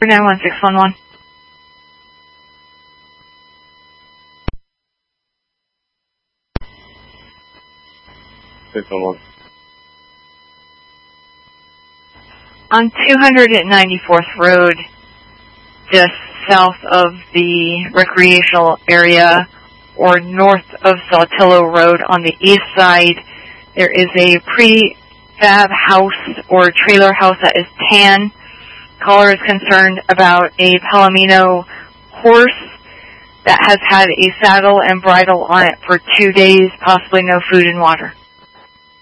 91611. On 294th Road, just south of the recreational area, or north of Saltillo Road on the east side, there is a prefab house or trailer house that is tan. Caller is concerned about a Palomino horse that has had a saddle and bridle on it for 2 days, possibly no food and water.